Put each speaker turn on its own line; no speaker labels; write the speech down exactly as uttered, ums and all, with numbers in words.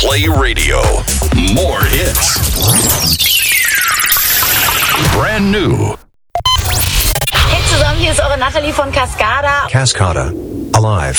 Play Radio. More hits. Brand new.
Hey zusammen, hier ist eure Natalie von Cascada.
Cascada. Alive.